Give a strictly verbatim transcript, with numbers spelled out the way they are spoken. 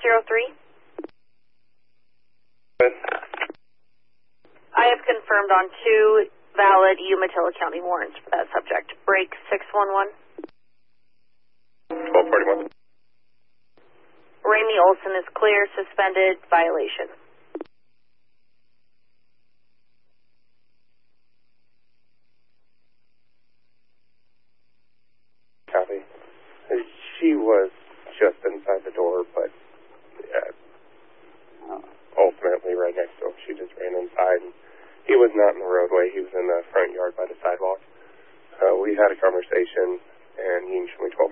zero three. Good. I have confirmed on two valid Umatilla County warrants for that subject. Break six one one. twelve forty-one. Ramey Olson is clear, suspended, violation. Copy. She was just inside the door, but uh, ultimately right next to him. She just ran inside. And he was not in the roadway. He was in the front yard by the sidewalk. Uh, we had a conversation, and he and me twelve